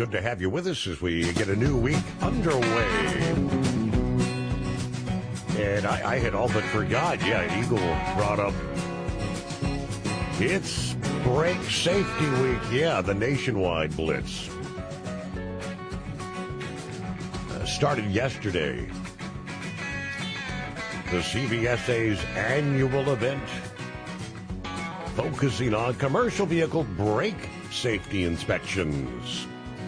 Good to have you with us as we get a new week underway. And I had all but forgot. Yeah, Eagle brought up it's Brake Safety Week. Yeah, the nationwide blitz. Started yesterday. The CVSA's annual event focusing on commercial vehicle brake safety inspections.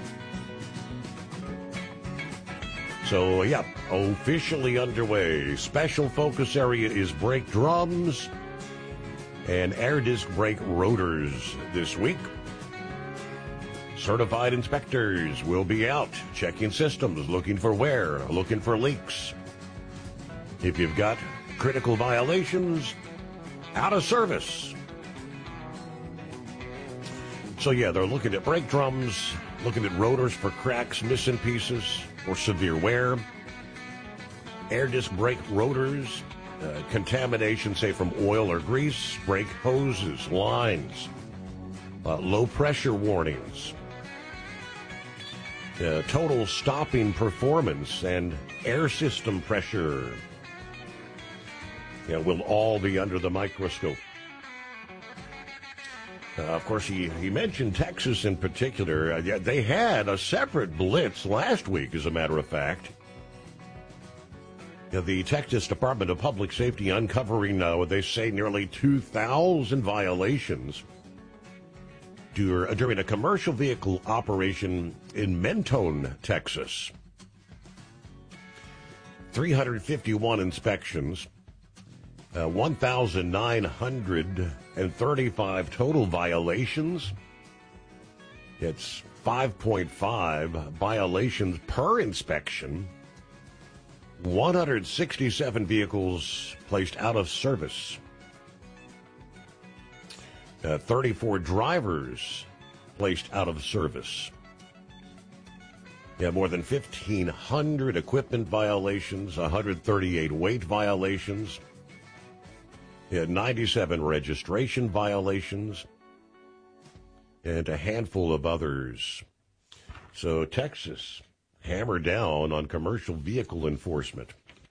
So, yeah, officially underway. Special focus area is brake drums and air disc brake rotors this week. Certified inspectors will be out checking systems, looking for wear, looking for leaks. If you've got critical violations, out of service. So, yeah, they're looking at brake drums, looking at rotors for cracks, missing pieces, or severe wear. Air disc brake rotors, contamination, say, from oil or grease, brake hoses, lines, low pressure warnings, total stopping performance, and air system pressure. Will all be under the microscope. Of course, he mentioned Texas in particular. They had a separate blitz last week, as a matter of fact. The Texas Department of Public Safety uncovering, what they say, nearly 2,000 violations during a commercial vehicle operation in Mentone, Texas. 351 inspections. 1,935 total violations. It's 5.5 violations per inspection. 167 vehicles placed out of service. 34 drivers placed out of service. More than 1,500 equipment violations, 138 weight violations. 97 registration violations, and a handful of others. So Texas hammered down on commercial vehicle enforcement.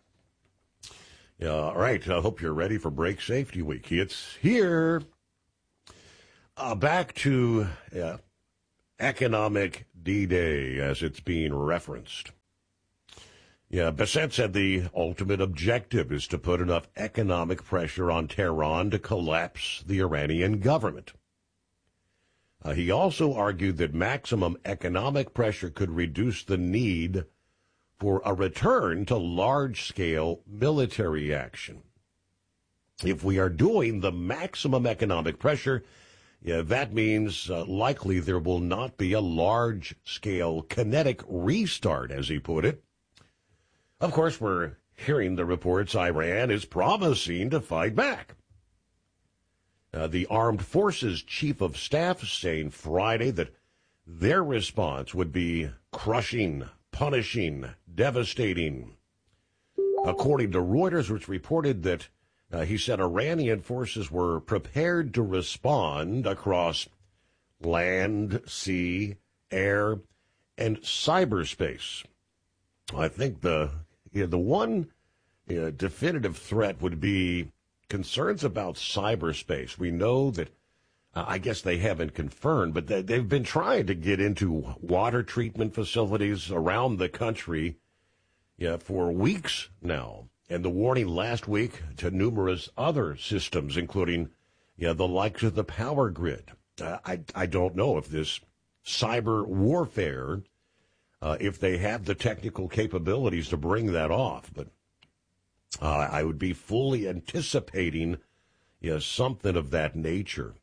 All right, I hope you're ready for Brake Safety Week. It's here. Back to economic D-Day, as it's being referenced. Bassett said the ultimate objective is to put enough economic pressure on Tehran to collapse the Iranian government. He also argued that maximum economic pressure could reduce the need for a return to large-scale military action. If we are doing the maximum economic pressure, that means likely there will not be a large-scale kinetic restart, as he put it. Of course, we're hearing the reports Iran is promising to fight back. The Armed Forces Chief of Staff saying Friday that their response would be crushing, punishing, devastating. According to Reuters, which reported that he said Iranian forces were prepared to respond across land, sea, air, and cyberspace. I think the one definitive threat would be concerns about cyberspace. We know that, I guess they haven't confirmed, but they've been trying to get into water treatment facilities around the country for weeks now. And the warning last week to numerous other systems, including the likes of the power grid. I don't know if this cyber warfare, if they have the technical capabilities to bring that off. But I would be fully anticipating something of that nature.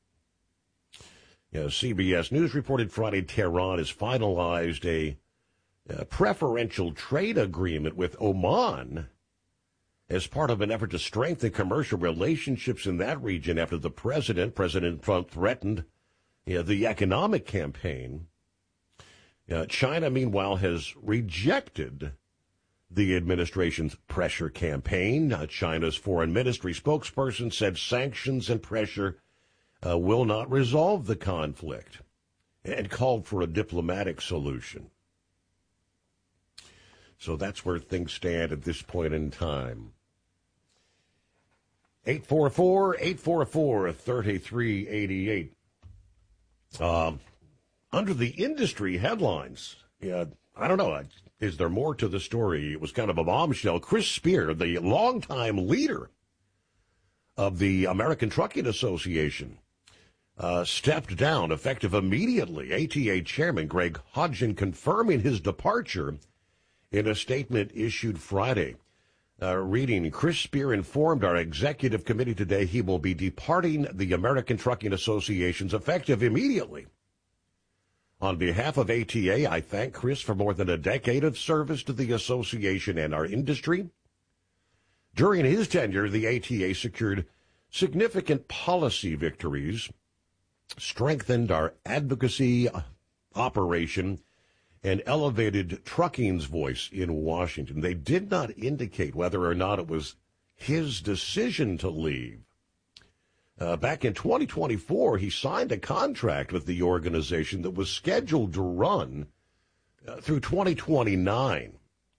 CBS News reported Friday Tehran has finalized a preferential trade agreement with Oman as part of an effort to strengthen commercial relationships in that region after President Trump threatened the economic campaign. China, meanwhile, has rejected the administration's pressure campaign. China's foreign ministry spokesperson said sanctions and pressure will not resolve the conflict. and called for a diplomatic solution. So that's where things stand at this point in time. 844-844-3388. Under the industry headlines, I don't know, is there more to the story? It was kind of a bombshell. Chris Spear, the longtime leader of the American Trucking Association, stepped down effective immediately. ATA Chairman Greg Hodgin confirming his departure in a statement issued Friday. Reading, Chris Spear informed our executive committee today he will be departing the American Trucking Association's effective immediately. On behalf of ATA, I thank Chris for more than a decade of service to the association and our industry. During his tenure, the ATA secured significant policy victories, strengthened our advocacy operation, and elevated trucking's voice in Washington. They did not indicate whether or not it was his decision to leave. Back in 2024, he signed a contract with the organization that was scheduled to run through 2029.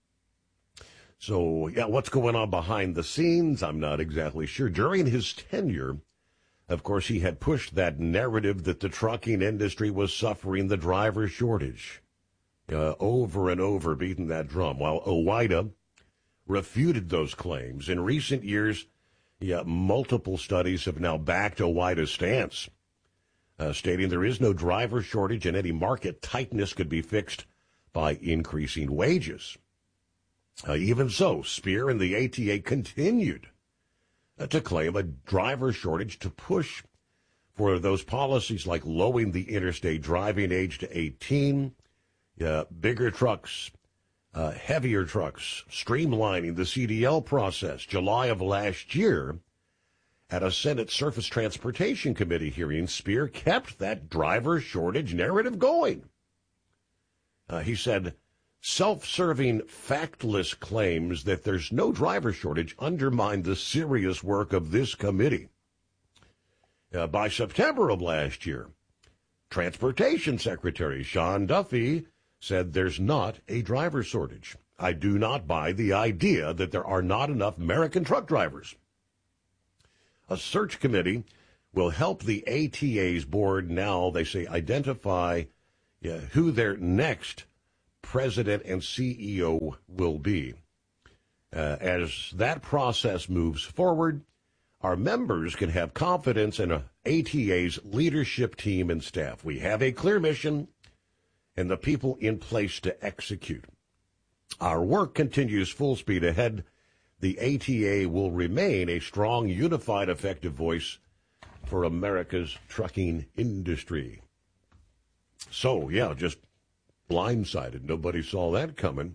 So, what's going on behind the scenes? I'm not exactly sure. During his tenure, of course, he had pushed that narrative that the trucking industry was suffering the driver shortage. Over and over, beating that drum, while OOIDA refuted those claims. In recent years, multiple studies have now backed OOIDA's stance, stating there is no driver shortage and any market tightness could be fixed by increasing wages. Even so, Spear and the ATA continued to claim a driver shortage to push for those policies like lowering the interstate driving age to 18, bigger trucks, heavier trucks, streamlining the CDL process. July of last year, at a Senate Surface Transportation Committee hearing, Spear kept that driver shortage narrative going. He said, self-serving, factless claims that there's no driver shortage undermine the serious work of this committee. By September of last year, Transportation Secretary Sean Duffy said there's not a driver shortage. I do not buy the idea that there are not enough American truck drivers. A search committee will help the ATA's board now, they say, identify who their next president and CEO will be. As that process moves forward, our members can have confidence in ATA's leadership team and staff. We have a clear mission and the people in place to execute. Our work continues full speed ahead. The ATA will remain a strong, unified, effective voice for America's trucking industry. So, just blindsided. Nobody saw that coming.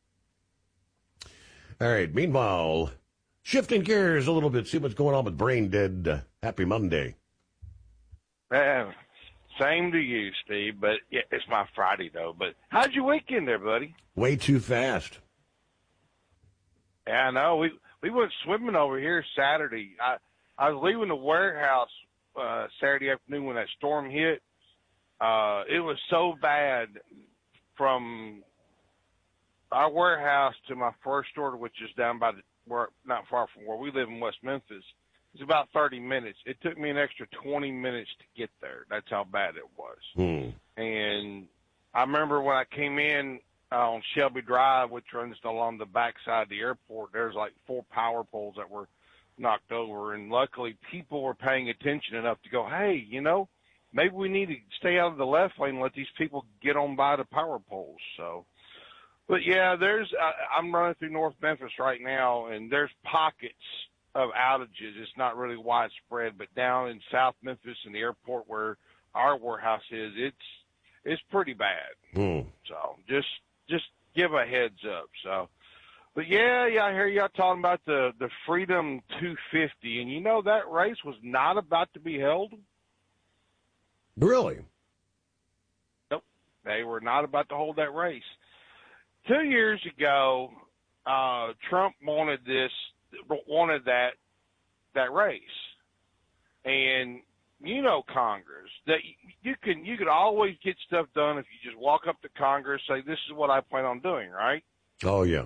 All right, meanwhile, shifting gears a little bit, see what's going on with Brain Dead. Happy Monday. Same to you, Steve, but it's my Friday, though. But how's your weekend there, buddy? Way too fast. Yeah, I know. We went swimming over here Saturday. I was leaving the warehouse Saturday afternoon when that storm hit. It was so bad from our warehouse to my first store, which is down by not far from where we live in West Memphis. It's about 30 minutes. It took me an extra 20 minutes to get there. That's how bad it was. And I remember when I came in on Shelby Drive, which runs along the backside of the airport, there's like 4 power poles that were knocked over. And luckily people were paying attention enough to go, hey, maybe we need to stay out of the left lane and let these people get on by the power poles. So, but I'm running through North Memphis right now, and there's pockets of outages. It's not really widespread, but down in South Memphis and the airport where our warehouse is, it's pretty bad. So just give a heads up. So, but I hear y'all talking about the Freedom 250, and that race was not about to be held. Really? Nope, they were not about to hold that race. 2 years ago, Trump wanted that race, and Congress, that you could always get stuff done if you just walk up to Congress, say, this is what I plan on doing, right? Oh, yeah.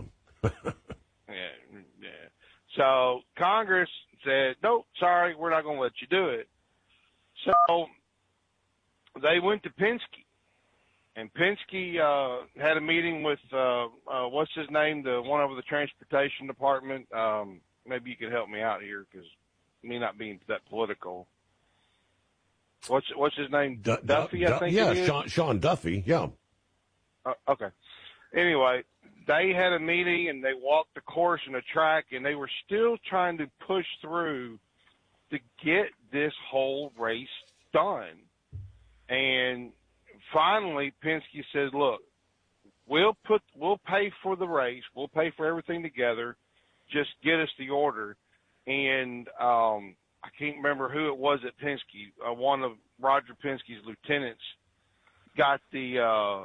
Yeah. So Congress said, nope, sorry, we're not going to let you do it. So they went to Penske, and Penske had a meeting with, what's his name, the one over the transportation department. Maybe you could help me out here, because me not being that political. What's his name? Duffy, I think it is? Yeah, Sean Duffy, yeah. Okay. Anyway, they had a meeting, and they walked the course and the track, and they were still trying to push through to get this whole race done. And finally, Penske says, look, we'll pay for the race. We'll pay for everything together. Just get us the order. And I can't remember who it was at Penske. One of Roger Penske's lieutenants got the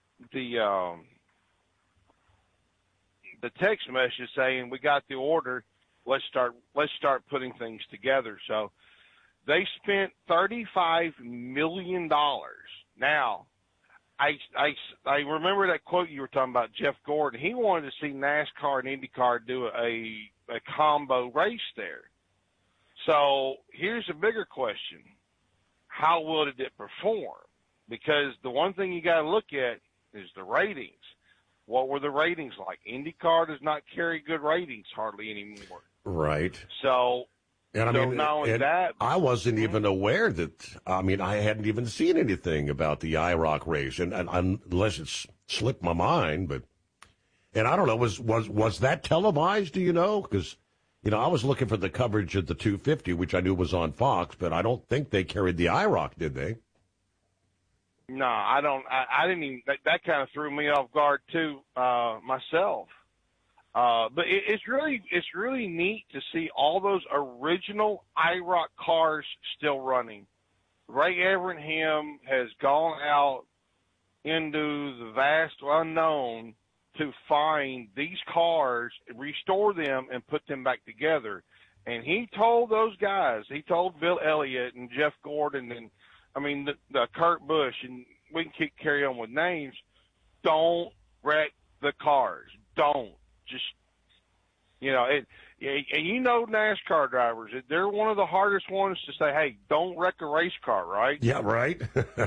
text message saying, we got the order. Let's start putting things together. So they spent $35 million. Now, I remember that quote you were talking about, Jeff Gordon. He wanted to see NASCAR and IndyCar do a combo race there. So here's a bigger question. How well did it perform? Because the one thing you got to look at is the ratings. What were the ratings like? IndyCar does not carry good ratings hardly anymore. Right. So, and not only that, I wasn't even aware that. I hadn't even seen anything about the IROC race, and unless it's slipped my mind. And I don't know, was that televised? Do you know? Because I was looking for the coverage of the 250, which I knew was on Fox, but I don't think they carried the IROC, did they? No, I don't. I didn't even. That kind of threw me off guard too, myself. But it's really neat to see all those original IROC cars still running. Ray Evernham has gone out into the vast unknown to find these cars, restore them, and put them back together. And he told those guys, he told Bill Elliott and Jeff Gordon and, the Kurt Busch, and we can carry on with names, don't wreck the cars. Don't. Just, and NASCAR drivers, they're one of the hardest ones to say, hey, don't wreck a race car, right? Yeah, right.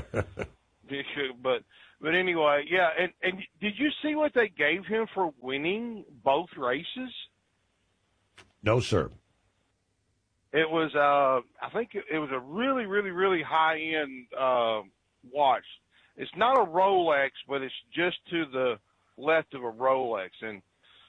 But anyway, yeah, and did you see what they gave him for winning both races? No, sir. It was, I think it was a really, really, really high-end watch. It's not a Rolex, but it's just to the left of a Rolex. And,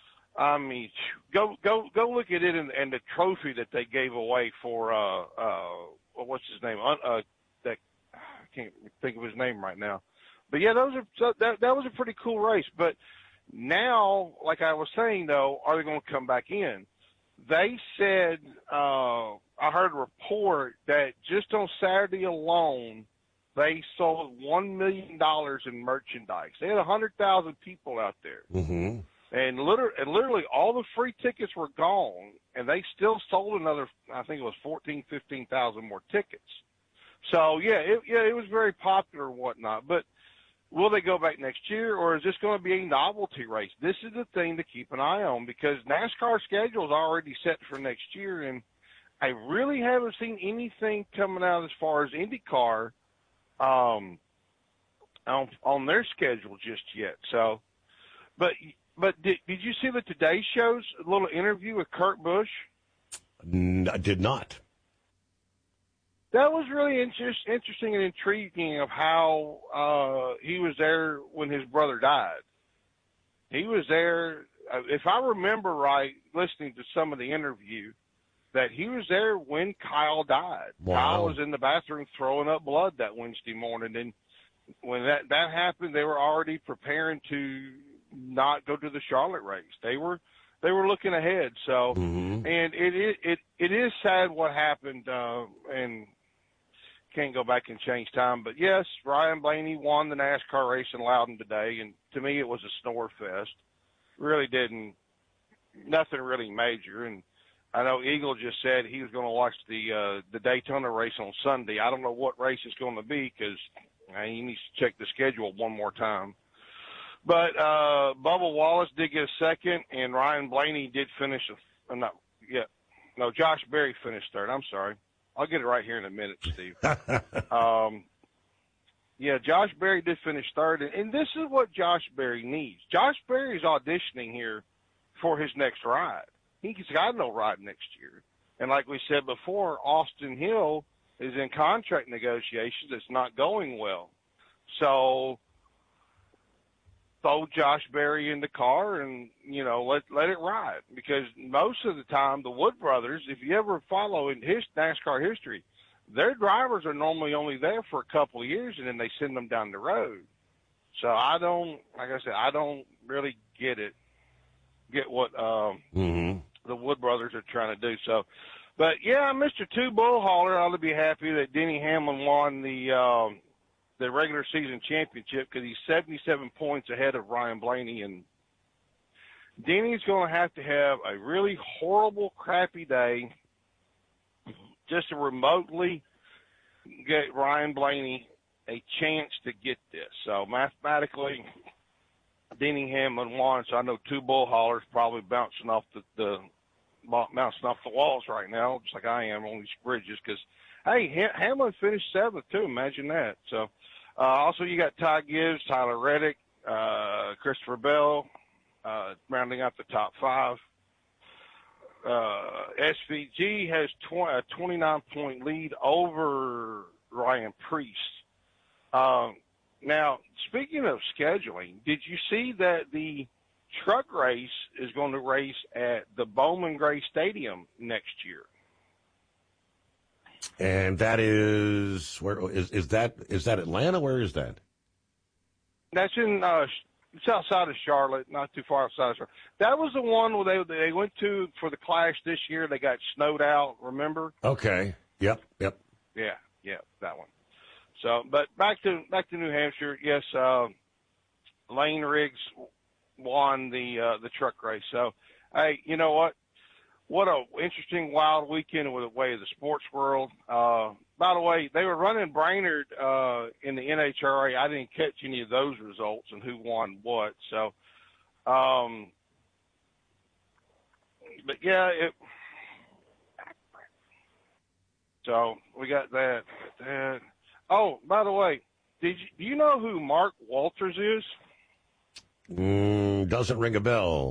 go look at it and the trophy that they gave away for, what's his name? I can't think of his name right now. But, yeah, that was a pretty cool race. But now, like I was saying, though, are they going to come back in? They said, I heard a report that just on Saturday alone, they sold $1 million in merchandise. They had 100,000 people out there. Mm-hmm. And literally all the free tickets were gone, and they still sold another, I think it was 14,000, 15,000 more tickets. So, it was very popular and whatnot. But will they go back next year, or is this going to be a novelty race? This is the thing to keep an eye on, because NASCAR schedule is already set for next year, and I really haven't seen anything coming out as far as IndyCar on their schedule just yet. So, but did you see the Today Show's little interview with Kurt Busch? I did not. That was really interesting and intriguing of how he was there when his brother died. He was there, if I remember right, listening to some of the interview, that he was there when Kyle died. Wow. Kyle was in the bathroom throwing up blood that Wednesday morning, and when that happened, they were already preparing to not go to the Charlotte race. They were looking ahead. So, mm-hmm. And it is sad what happened, and can't go back and change time. But yes, Ryan Blaney won the NASCAR race in Loudon today, and to me it was a snore fest. Really nothing really major. And I know Eagle just said he was going to watch the Daytona race on Sunday. I don't know what race it's going to be because he needs to check the schedule one more time. But Bubba Wallace did get a second, and Ryan Blaney did finish. Josh Berry finished third. I'm sorry. I'll get it right here in a minute, Steve. Josh Berry did finish third, and this is what Josh Berry needs. Josh Berry's auditioning here for his next ride. He's got no ride next year. And like we said before, Austin Hill is in contract negotiations. It's not going well. So throw Josh Berry in the car and, let it ride. Because most of the time, the Wood brothers, if you ever follow in NASCAR history, their drivers are normally only there for a couple of years, and then they send them down the road. So I don't really get what the Wood brothers are trying to do. So, but yeah, Mr. Two Bull Hauler ought to be happy that Denny Hamlin won the regular season championship because he's 77 points ahead of Ryan Blaney, and Denny's going to have a really horrible, crappy day just to remotely get Ryan Blaney a chance to get this. So mathematically, Denny Hamlin won. So I know Two Bull Haulers probably bouncing off the walls right now, just like I am on these bridges. Because hey, Hamlin finished seventh too. Imagine that. So also you got Ty Gibbs, Tyler Reddick, Christopher Bell, rounding out the top five. SVG has a 29-point lead over Ryan Preece. Now, speaking of scheduling, did you see that the truck race is going to race at the Bowman Gray Stadium next year? And that is where is that Atlanta? Where is that? That's in it's outside of Charlotte, not too far outside of Charlotte. That was the one where they went to for the Clash this year. They got snowed out, remember? Okay. Yep. Yeah, that one. So, but back to New Hampshire. Yes, Lane Riggs won the truck race. So, hey, you know what? What a interesting, wild weekend with the way of the sports world. By the way, they were running Brainerd in the NHRA. I didn't catch any of those results and who won what. So, but yeah, so we got that. Oh, by the way, do you know who Mark Walters is? Doesn't ring a bell.